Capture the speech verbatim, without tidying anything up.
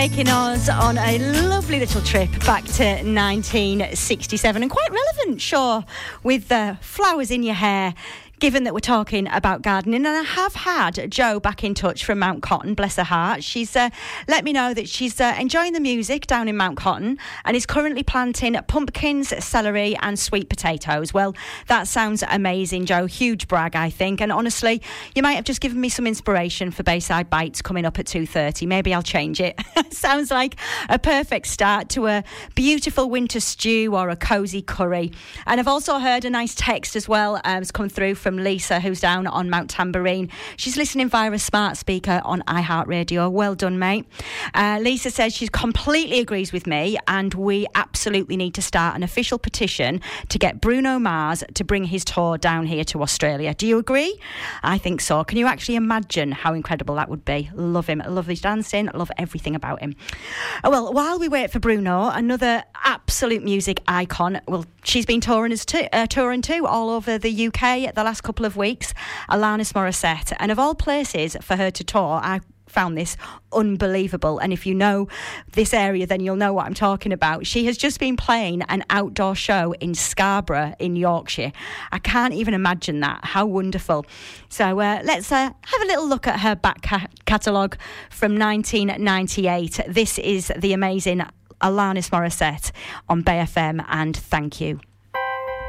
taking us on a lovely little trip back to nineteen sixty-seven, and quite relevant, sure, with the flowers in your hair, given that we're talking about gardening. And I have had Jo back in touch from Mount Cotton, bless her heart. She's uh, let me know that she's uh, enjoying the music down in Mount Cotton and is currently planting pumpkins, celery and sweet potatoes. Well, that sounds amazing, Jo. Huge brag, I think. And honestly, you might have just given me some inspiration for Bayside Bites coming up at two thirty. Maybe I'll change it. Sounds like a perfect start to a beautiful winter stew or a cosy curry. And I've also heard a nice text as well um, has come through from Lisa, who's down on Mount Tambourine. She's listening via a smart speaker on iHeartRadio. Well done, mate. Uh, Lisa says she completely agrees with me, and we absolutely need to start an official petition to get Bruno Mars to bring his tour down here to Australia. Do you agree? I think so. Can you actually imagine how incredible that would be? Love him. I love his dancing. I love everything about him. Oh, well, while we wait for Bruno, another absolute music icon. Well, she's been touring as too, uh, touring too all over the U K the last couple of weeks, Alanis Morissette. And of all places for her to tour, I found this unbelievable. And if you know this area, then you'll know what I'm talking about. She has just been playing an outdoor show in Scarborough in Yorkshire. I can't even imagine that. How wonderful. So uh, let's uh, have a little look at her back ca- catalogue from nineteen ninety-eight. This is the amazing Alanis Morissette on Bay F M, and Thank You.